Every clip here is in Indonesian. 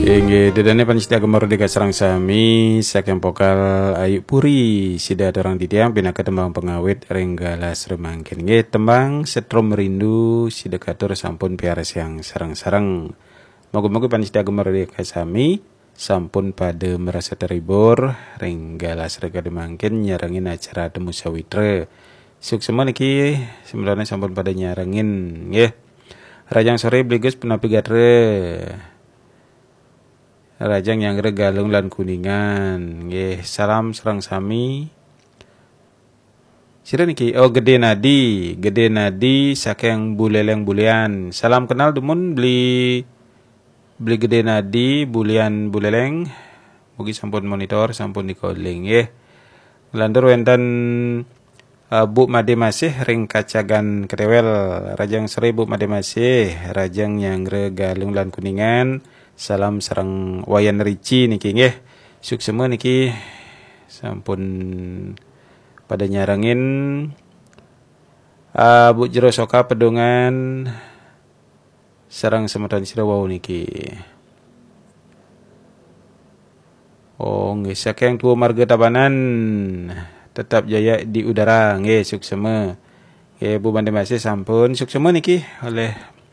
Inge dedane panistia gemardika sarang sami saking pokal ayu puri sida dorang didiang pinaka tembang pengawit renggalas remangkin nge tembang setrom merindu sida katur sampun piaras yang sarang-sarang. Moga-moga panistia gemardika sami sampun pada merasa terhibur renggalas regade mangkin nyarangin acara temu sawitra. Suksema niki sebenarnya sampun pada nyarangin nggih. Rajang sore bliges penapi gatre. Rajang yang regalung lan kuningan nggih salam sareng sami sira niki gede nadi saking buleleng bulian salam kenal demun beli gede nadi bulian buleleng mugi sampun monitor sampun dikoling nggih lantur wenten Bu Made masih ring kacagan ketewel rajang sore Bu Made masih rajang yang regalung lan kuningan salam sareng wayan rici niki nggih. Suksema niki sampun pada nyarangin Bu Jero Soka pedongan sareng semeton sira wau niki. Nggih saking tuwa marga Tabanan tetap jaya di udara nggih suksema. Nggih Bu Made masih sampun suksema niki oleh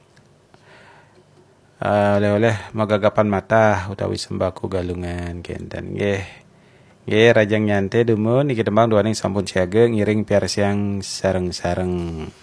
magagapan mata utawi sembako galungan kenten nggih rajang nyante demun niki tembang doaning sampun siaga ngiring piar siang sareng-sareng.